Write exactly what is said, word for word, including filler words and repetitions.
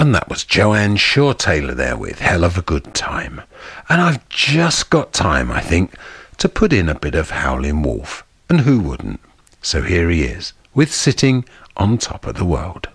And that was Joanne Shaw Taylor there with Hell of a Good Time. And I've just got time, I think, to put in a bit of Howlin' Wolf. And who wouldn't? So here he is, with Sitting on Top of the World.